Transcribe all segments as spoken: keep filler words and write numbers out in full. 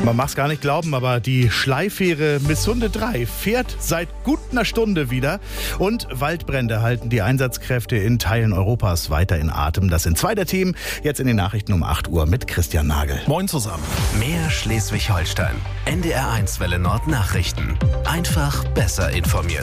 Man mag es gar nicht glauben, aber die Schleifähre Missunde drei fährt seit gut einer Stunde wieder. Und Waldbrände halten die Einsatzkräfte in Teilen Europas weiter in Atem. Das sind zwei der Themen. Jetzt in den Nachrichten um acht Uhr mit Christian Nagel. Moin zusammen. Mehr Schleswig-Holstein. N D R eins Welle Nord Nachrichten. Einfach besser informiert.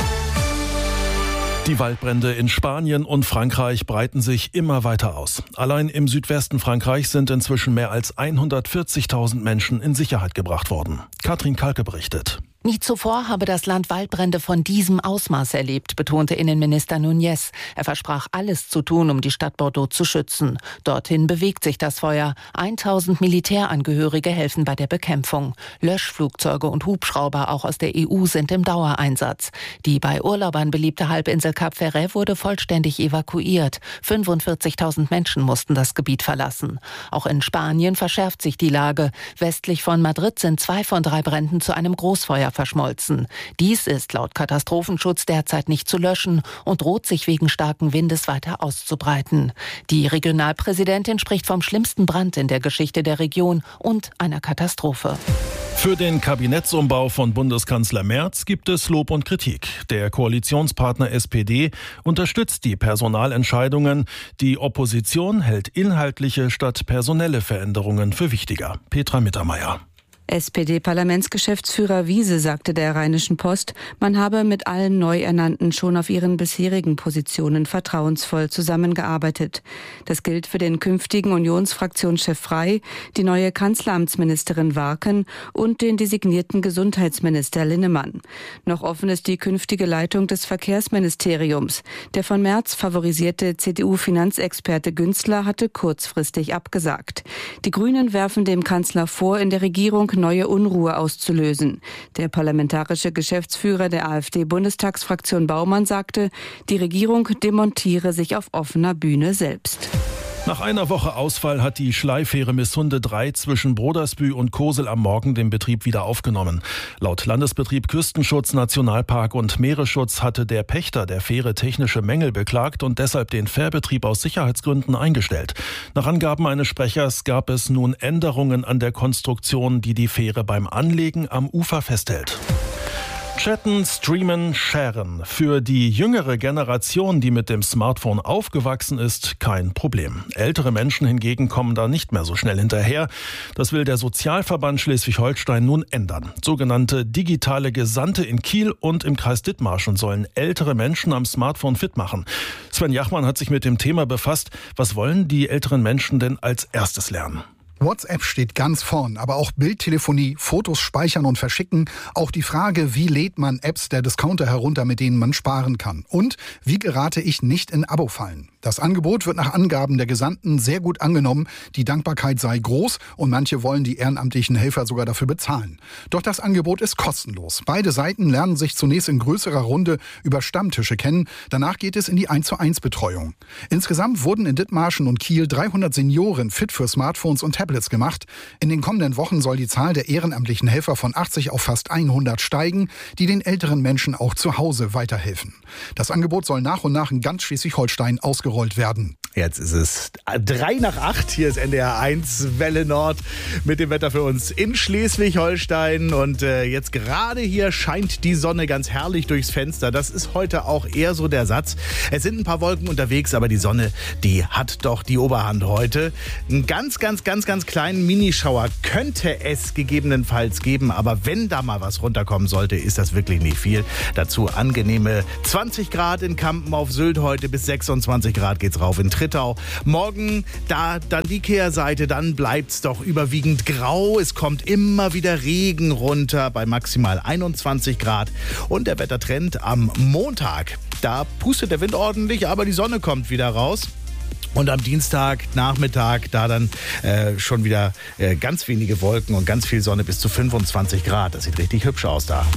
Die Waldbrände in Spanien und Frankreich breiten sich immer weiter aus. Allein im Südwesten Frankreichs sind inzwischen mehr als hundertvierzigtausend Menschen in Sicherheit gebracht worden. Katrin Kalke berichtet. Nie zuvor habe das Land Waldbrände von diesem Ausmaß erlebt, betonte Innenminister Núñez. Er versprach, alles zu tun, um die Stadt Bordeaux zu schützen. Dorthin bewegt sich das Feuer. tausend Militärangehörige helfen bei der Bekämpfung. Löschflugzeuge und Hubschrauber auch aus der E U sind im Dauereinsatz. Die bei Urlaubern beliebte Halbinsel Cap Ferret wurde vollständig evakuiert. fünfundvierzigtausend Menschen mussten das Gebiet verlassen. Auch in Spanien verschärft sich die Lage. Westlich von Madrid sind zwei von drei Bränden zu einem Großfeuer verschmolzen. Dies ist laut Katastrophenschutz derzeit nicht zu löschen und droht sich wegen starken Windes weiter auszubreiten. Die Regionalpräsidentin spricht vom schlimmsten Brand in der Geschichte der Region und einer Katastrophe. Für den Kabinettsumbau von Bundeskanzler Merz gibt es Lob und Kritik. Der Koalitionspartner S P D unterstützt die Personalentscheidungen. Die Opposition hält inhaltliche statt personelle Veränderungen für wichtiger. Petra Mittermeier. S P D-Parlamentsgeschäftsführer Wiese sagte der Rheinischen Post, man habe mit allen Neuernannten schon auf ihren bisherigen Positionen vertrauensvoll zusammengearbeitet. Das gilt für den künftigen Unionsfraktionschef Frey, die neue Kanzleramtsministerin Warken und den designierten Gesundheitsminister Linnemann. Noch offen ist die künftige Leitung des Verkehrsministeriums. Der von Merz favorisierte C D U-Finanzexperte Günzler hatte kurzfristig abgesagt. Die Grünen werfen dem Kanzler vor, in der Regierung neue Unruhe auszulösen. Der parlamentarische Geschäftsführer der AfD-Bundestagsfraktion Baumann sagte, die Regierung demontiere sich auf offener Bühne selbst. Nach einer Woche Ausfall hat die Schleifähre Missunde drei zwischen Brodersbü und Kosel am Morgen den Betrieb wieder aufgenommen. Laut Landesbetrieb Küstenschutz, Nationalpark und Meeresschutz hatte der Pächter der Fähre technische Mängel beklagt und deshalb den Fährbetrieb aus Sicherheitsgründen eingestellt. Nach Angaben eines Sprechers gab es nun Änderungen an der Konstruktion, die die Fähre beim Anlegen am Ufer festhält. Chatten, streamen, sharen. Für die jüngere Generation, die mit dem Smartphone aufgewachsen ist, kein Problem. Ältere Menschen hingegen kommen da nicht mehr so schnell hinterher. Das will der Sozialverband Schleswig-Holstein nun ändern. Sogenannte digitale Gesandte in Kiel und im Kreis Dithmarschen sollen ältere Menschen am Smartphone fit machen. Sven Jachmann hat sich mit dem Thema befasst. Was wollen die älteren Menschen denn als erstes lernen? WhatsApp steht ganz vorn, aber auch Bildtelefonie, Fotos speichern und verschicken. Auch die Frage, wie lädt man Apps der Discounter herunter, mit denen man sparen kann. Und wie gerate ich nicht in Abo-Fallen? Das Angebot wird nach Angaben der Gesandten sehr gut angenommen. Die Dankbarkeit sei groß und manche wollen die ehrenamtlichen Helfer sogar dafür bezahlen. Doch das Angebot ist kostenlos. Beide Seiten lernen sich zunächst in größerer Runde über Stammtische kennen. Danach geht es in die eins zu eins Betreuung. Insgesamt wurden in Dithmarschen und Kiel dreihundert Senioren fit für Smartphones und Tablets gemacht. In den kommenden Wochen soll die Zahl der ehrenamtlichen Helfer von achtzig auf fast hundert steigen, die den älteren Menschen auch zu Hause weiterhelfen. Das Angebot soll nach und nach in ganz Schleswig-Holstein ausgerollt werden. Jetzt ist es drei nach acht. Hier ist N D R eins Welle Nord mit dem Wetter für uns in Schleswig-Holstein. Und äh, jetzt gerade hier scheint die Sonne ganz herrlich durchs Fenster. Das ist heute auch eher so der Satz. Es sind ein paar Wolken unterwegs, aber die Sonne, die hat doch die Oberhand heute. Einen ganz, ganz, ganz, ganz kleinen Minischauer könnte es gegebenenfalls geben. Aber wenn da mal was runterkommen sollte, ist das wirklich nicht viel. Dazu angenehme zwanzig Grad in Kampen auf Sylt heute, bis sechsundzwanzig Grad geht's rauf in Trittau. Morgen da dann die Kehrseite, dann bleibt's doch überwiegend grau. Es kommt immer wieder Regen runter bei maximal einundzwanzig Grad. Und der Wettertrend am Montag, da pustet der Wind ordentlich, aber die Sonne kommt wieder raus. Und am Dienstag, Nachmittag, da dann äh, schon wieder äh, ganz wenige Wolken und ganz viel Sonne bis zu fünfundzwanzig Grad. Das sieht richtig hübsch aus da.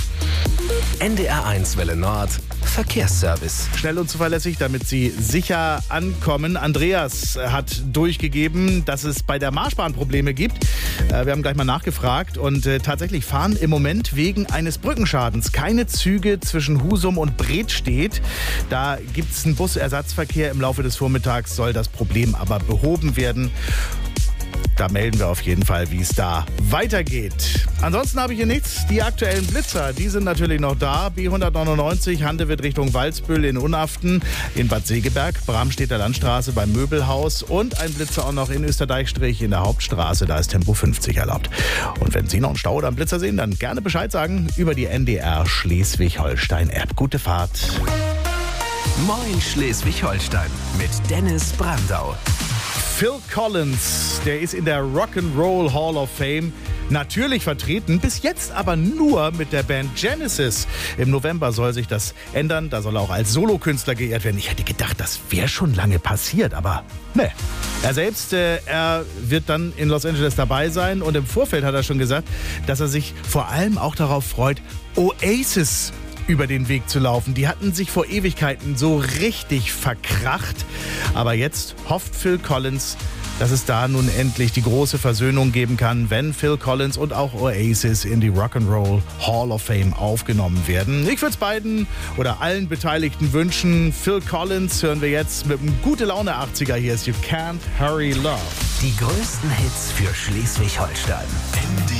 N D R eins Welle Nord Verkehrsservice. Schnell und zuverlässig, damit Sie sicher ankommen. Andreas hat durchgegeben, dass es bei der Marschbahn Probleme gibt. Äh, wir haben gleich mal nachgefragt und äh, tatsächlich fahren im Moment wegen eines Brückenschadens keine Züge zwischen Husum und Bredstedt. Da gibt es einen Busersatzverkehr. Im Laufe des Vormittags soll das Problem aber behoben werden. Da melden wir auf jeden Fall, wie es da weitergeht. Ansonsten habe ich hier nichts. Die aktuellen Blitzer, die sind natürlich noch da. B hundertneunundneunzig, Handewitt Richtung Walsbüll in Unaften, in Bad Segeberg, Bramstedter Landstraße beim Möbelhaus und ein Blitzer auch noch in Österdeichstrich in der Hauptstraße. Da ist Tempo fünfzig erlaubt. Und wenn Sie noch einen Stau oder einen Blitzer sehen, dann gerne Bescheid sagen über die N D R Schleswig-Holstein-App. Gute Fahrt. Moin Schleswig-Holstein mit Dennis Brandau. Phil Collins, der ist in der Rock'n'Roll Hall of Fame natürlich vertreten, bis jetzt aber nur mit der Band Genesis. Im November soll sich das ändern, da soll er auch als Solokünstler geehrt werden. Ich hätte gedacht, das wäre schon lange passiert, aber ne. Er selbst, äh, er wird dann in Los Angeles dabei sein und im Vorfeld hat er schon gesagt, dass er sich vor allem auch darauf freut, Oasis über den Weg zu laufen. Die hatten sich vor Ewigkeiten so richtig verkracht. Aber jetzt hofft Phil Collins, dass es da nun endlich die große Versöhnung geben kann, wenn Phil Collins und auch Oasis in die Rock'n'Roll Hall of Fame aufgenommen werden. Ich würde es beiden oder allen Beteiligten wünschen. Phil Collins hören wir jetzt mit einem gute Laune achtziger. Hier ist You Can't Hurry Love. Die größten Hits für Schleswig-Holstein.